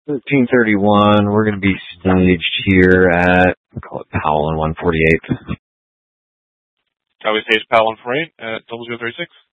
1331. We're going to be staged here at, call it Powell and 148. Highway Stage Powell 148 at 0036.